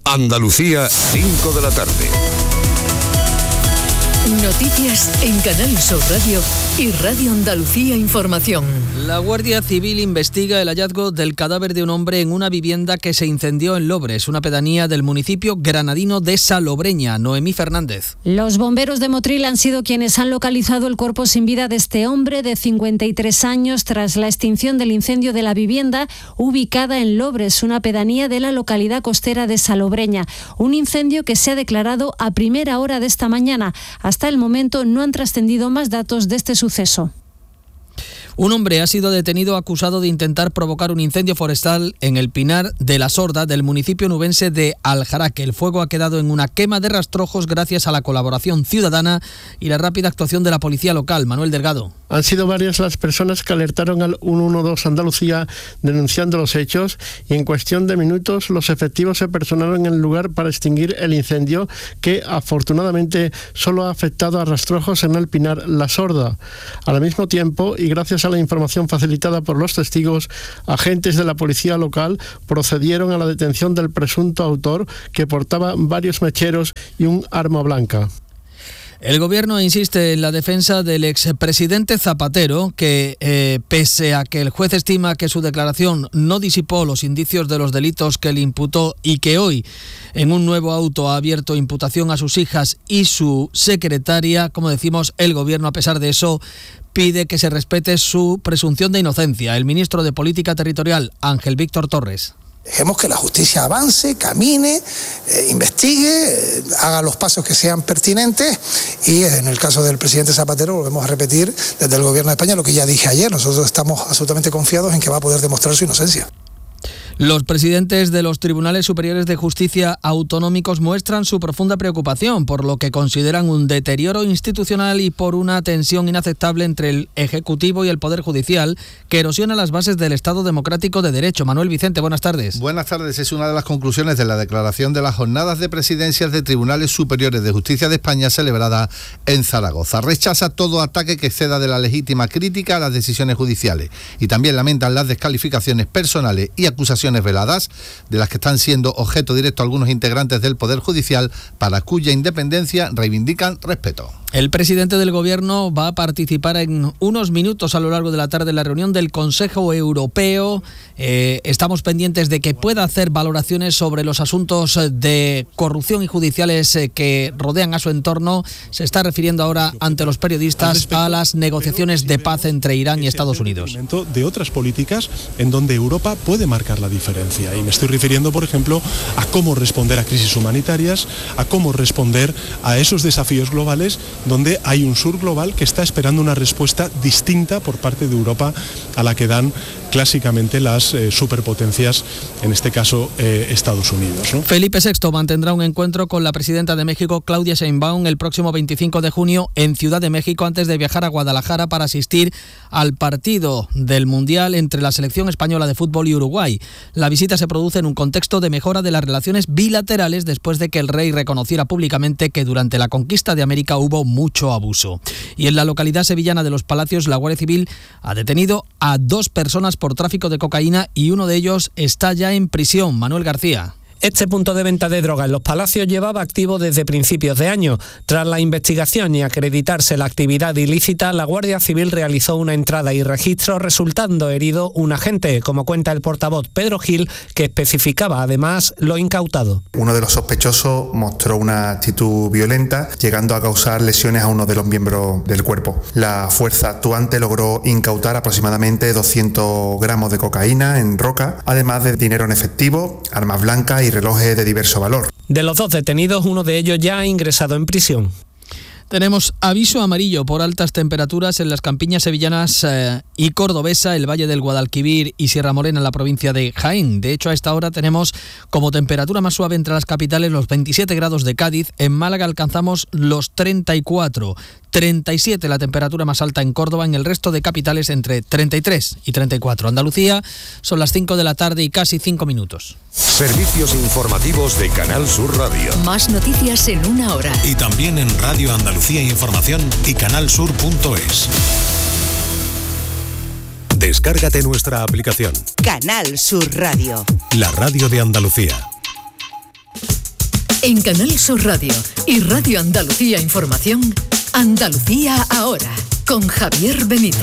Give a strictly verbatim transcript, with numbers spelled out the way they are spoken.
Andalucía, cinco de la tarde. Noticias en Canal Sur Radio y Radio Andalucía Información. La Guardia Civil investiga el hallazgo del cadáver de un hombre en una vivienda que se incendió en Lobres, una pedanía del municipio granadino de Salobreña. Noemí Fernández. Los bomberos de Motril han sido quienes han localizado el cuerpo sin vida de este hombre de cincuenta y tres años tras la extinción del incendio de la vivienda ubicada en Lobres, una pedanía de la localidad costera de Salobreña. Un incendio que se ha declarado a primera hora de esta mañana. Hasta el momento no han trascendido más datos de este suceso. Un hombre ha sido detenido acusado de intentar provocar un incendio forestal en el Pinar de la Sorda del municipio nubense de Aljaraque. El fuego ha quedado en una quema de rastrojos gracias a la colaboración ciudadana y la rápida actuación de la policía local. Manuel Delgado. Han sido varias las personas que alertaron al ciento doce Andalucía denunciando los hechos y en cuestión de minutos los efectivos se personaron en el lugar para extinguir el incendio que afortunadamente solo ha afectado a rastrojos en el Pinar La Sorda. Al mismo tiempo y gracias a la información facilitada por los testigos, agentes de la policía local procedieron a la detención del presunto autor que portaba varios mecheros y un arma blanca. El Gobierno insiste en la defensa del expresidente Zapatero, que eh, pese a que el juez estima que su declaración no disipó los indicios de los delitos que le imputó y que hoy en un nuevo auto ha abierto imputación a sus hijas y su secretaria, como decimos, el Gobierno a pesar de eso pide que se respete su presunción de inocencia. El ministro de Política Territorial, Ángel Víctor Torres. Dejemos que la justicia avance, camine, eh, investigue, eh, haga los pasos que sean pertinentes y en el caso del presidente Zapatero volvemos a repetir desde el Gobierno de España lo que ya dije ayer. Nosotros estamos absolutamente confiados en que va a poder demostrar su inocencia. Los presidentes de los Tribunales Superiores de Justicia autonómicos muestran su profunda preocupación por lo que consideran un deterioro institucional y por una tensión inaceptable entre el Ejecutivo y el Poder Judicial que erosiona las bases del Estado democrático de derecho. Manuel Vicente, buenas tardes. Buenas tardes. Es una de las conclusiones de la declaración de las jornadas de presidencias de Tribunales Superiores de Justicia de España celebrada en Zaragoza. Rechaza todo ataque que exceda de la legítima crítica a las decisiones judiciales y también lamentan las descalificaciones personales y acusaciones veladas de las que están siendo objeto directo algunos integrantes del Poder Judicial para cuya independencia reivindican respeto. El presidente del Gobierno va a participar en unos minutos a lo largo de la tarde en la reunión del Consejo Europeo. Eh, estamos pendientes de que pueda hacer valoraciones sobre los asuntos de corrupción y judiciales que rodean a su entorno. Se está refiriendo ahora ante los periodistas a las negociaciones de paz entre Irán y Estados Unidos. De otras políticas en donde Europa puede marcar la diferencia. Y me estoy refiriendo, por ejemplo, a cómo responder a crisis humanitarias, a cómo responder a esos desafíos globales donde hay un sur global que está esperando una respuesta distinta por parte de Europa a la que dan clásicamente las eh, superpotencias, en este caso eh, Estados Unidos, ¿no? Felipe sexto mantendrá un encuentro con la presidenta de México, Claudia Sheinbaum, el próximo veinticinco de junio en Ciudad de México antes de viajar a Guadalajara para asistir al partido del Mundial entre la selección española de fútbol y Uruguay. La visita se produce en un contexto de mejora de las relaciones bilaterales después de que el rey reconociera públicamente que durante la conquista de América hubo mucho abuso. Y en la localidad sevillana de Los Palacios, la Guardia Civil ha detenido a dos personas por tráfico de cocaína y uno de ellos está ya en prisión. Manuel García. Este punto de venta de droga en Los Palacios llevaba activo desde principios de año. Tras la investigación y acreditarse la actividad ilícita, la Guardia Civil realizó una entrada y registro, resultando herido un agente, como cuenta el portavoz Pedro Gil, que especificaba además lo incautado. Uno de los sospechosos mostró una actitud violenta, llegando a causar lesiones a uno de los miembros del cuerpo. La fuerza actuante logró incautar aproximadamente doscientos gramos de cocaína en roca, además de dinero en efectivo, armas blancas y y relojes de diverso valor. De los dos detenidos, uno de ellos ya ha ingresado en prisión. Tenemos aviso amarillo por altas temperaturas en las campiñas sevillanas eh, y cordobesa, el Valle del Guadalquivir y Sierra Morena en la provincia de Jaén. De hecho, a esta hora tenemos como temperatura más suave entre las capitales los veintisiete grados de Cádiz. En Málaga alcanzamos los treinta y cuatro. treinta y siete la temperatura más alta en Córdoba, en el resto de capitales entre treinta y tres y treinta y cuatro. Andalucía, son las cinco de la tarde y casi cinco minutos. Servicios informativos de Canal Sur Radio. Más noticias en una hora. Y también en Radio Andalucía Información y canalsur punto es. Descárgate nuestra aplicación. Canal Sur Radio. La radio de Andalucía. En Canal Sur Radio y Radio Andalucía Información, Andalucía ahora, con Javier Benítez.